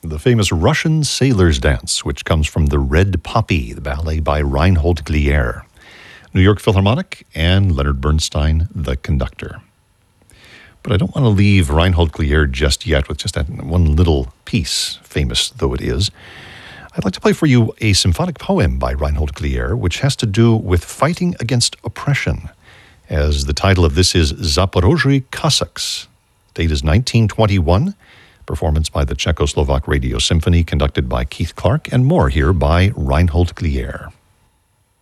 the famous Russian Sailor's Dance, which comes from The Red Poppy, the ballet by Reinhold Glier. New York Philharmonic and Leonard Bernstein, the conductor. But I don't want to leave Reinhold Glier just yet with just that one little piece, famous though it is. I'd like to play for you a symphonic poem by Reinhold Glier, which has to do with fighting against oppression, as the title of this is Zaporozhye Cossacks. Date is 1921. Performance by the Czechoslovak Radio Symphony, conducted by Keith Clark, and more here by Reinhold Glier.